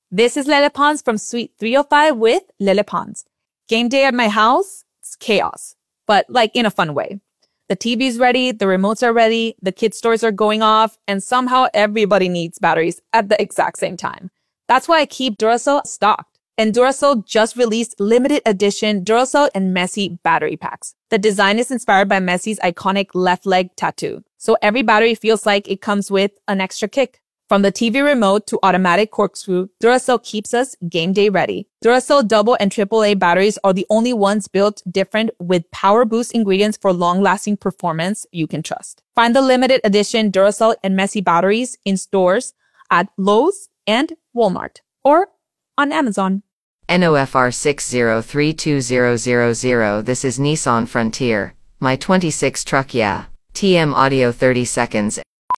This is Lele Pons from Suite 305 with Lele Pons. Game day at my house, it's chaos, but like in a fun way. The TV's ready, the remotes are ready, the kids' stores are going off, and somehow everybody needs batteries at the exact same time. That's why I keep Duracell stocked. And Duracell just released limited edition Duracell and Messi battery packs. The design is inspired by Messi's iconic left leg tattoo. So every battery feels like it comes with an extra kick. From the TV remote to automatic corkscrew, Duracell keeps us game day ready. Duracell double and triple A batteries are the only ones built different with power boost ingredients for long-lasting performance you can trust. Find the limited edition Duracell and Messi batteries in stores at Lowe's and Walmart or on Amazon. NOFR 6032000. This is Nissan Frontier. My 26 truck, yeah. TM audio 30 seconds.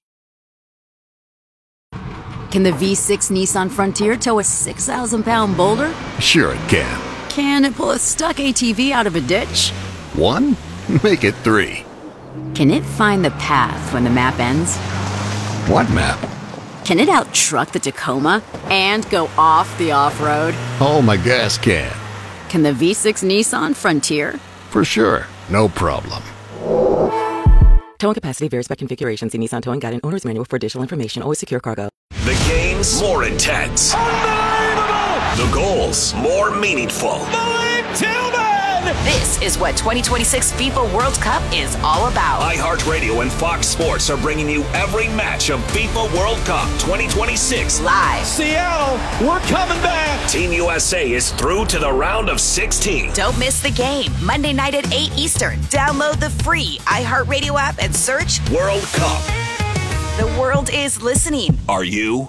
Can the V6 Nissan Frontier tow a 6,000-pound boulder? Sure it can. Can it pull a stuck ATV out of a ditch? 1? Make it 3. Can it find the path when the map ends? What map? Can it out-truck the Tacoma and go off the off-road? Oh, my gas can. Can the V6 Nissan Frontier? For sure. No problem. Towing capacity varies by configuration. See Nissan Towing Guide and Owner's Manual for additional information. Always secure cargo. The games more intense. Unbelievable! The goals more meaningful. Malik Tillman! This is what 2026 FIFA World Cup is all about. iHeartRadio and Fox Sports are bringing you every match of FIFA World Cup 2026 live. Seattle, we're coming back. Team USA is through to the round of 16. Don't miss the game. Monday night at 8 Eastern. Download the free iHeartRadio app and search World Cup. The world is listening. Are you?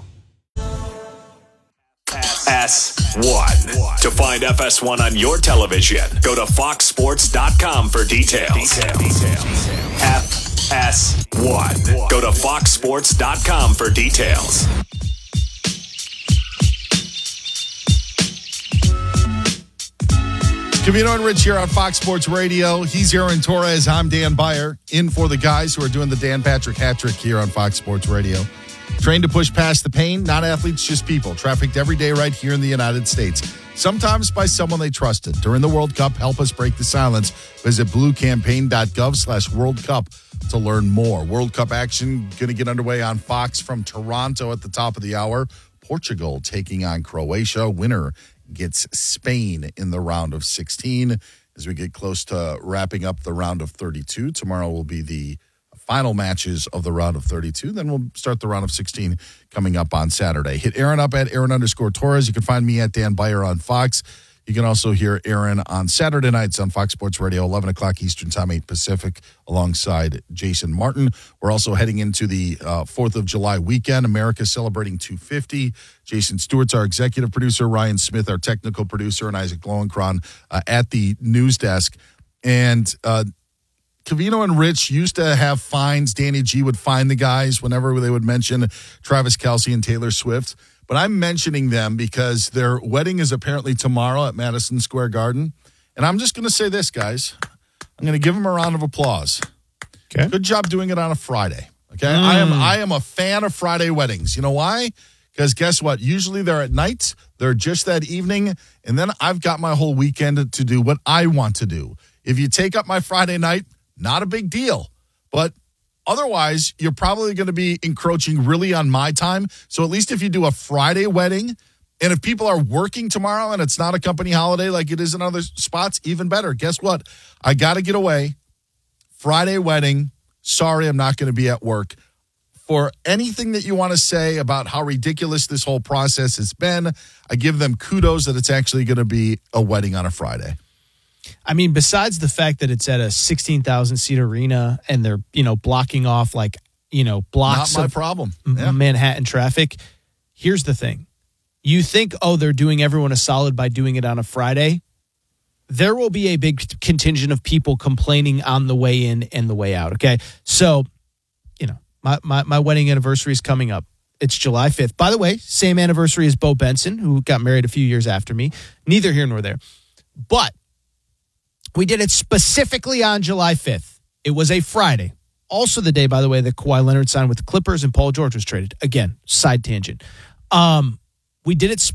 FS1. To find FS1 on your television, go to foxsports.com for details. FS1. Go to foxsports.com for details. Covino and Rich here on Fox Sports Radio. He's Aaron Torres. I'm Dan Beyer. In for the guys who are doing the Dan Patrick hat trick here on Fox Sports Radio. Trained to push past the pain, not athletes, just people. Trafficked every day right here in the United States. Sometimes by someone they trusted. During the World Cup, help us break the silence. Visit bluecampaign.gov/World Cup to learn more. World Cup action going to get underway on Fox from Toronto at the top of the hour. Portugal taking on Croatia. Winner gets Spain in the round of 16. As we get close to wrapping up the round of 32, tomorrow will be the final matches of the round of 32. Then we'll start the round of 16 coming up on Saturday. Hit Aaron up at Aaron_Torres. You can find me at Dan Beyer on Fox. You can also hear Aaron on Saturday nights on Fox Sports Radio, 11 o'clock Eastern Time, 8 Pacific, alongside Jason Martin. We're also heading into the 4th of July weekend. America celebrating 250. Jason Stewart's our executive producer, Ryan Smith, our technical producer, and Isaac Lowenkron at the news desk. And Covino and Rich used to have fines. Danny G would fine the guys whenever they would mention Travis Kelce and Taylor Swift. But I'm mentioning them because their wedding is apparently tomorrow at Madison Square Garden. And I'm just going to say this, guys. I'm going to give them a round of applause. Okay. Good job doing it on a Friday. Okay. I am a fan of Friday weddings. You know why? Because guess what? Usually they're at night. They're just that evening. And then I've got my whole weekend to do what I want to do. If you take up my Friday night, not a big deal. But otherwise, you're probably going to be encroaching really on my time. So at least if you do a Friday wedding, and if people are working tomorrow and it's not a company holiday like it is in other spots, even better. Guess what? I got to get away. Friday wedding. Sorry, I'm not going to be at work. For anything that you want to say about how ridiculous this whole process has been, I give them kudos that it's actually going to be a wedding on a Friday. I mean, besides the fact that it's at a 16,000-seat arena and they're, blocking off blocks Not my problem. Yeah. Manhattan traffic, here's the thing. You think, they're doing everyone a solid by doing it on a Friday. There will be a big contingent of people complaining on the way in and the way out, okay? So, my wedding anniversary is coming up. It's July 5th. By the way, same anniversary as Bo Benson, who got married a few years after me. Neither here nor there. But we did it specifically on July 5th. It was a Friday. Also the day, by the way, that Kawhi Leonard signed with the Clippers and Paul George was traded. Again, side tangent. We did it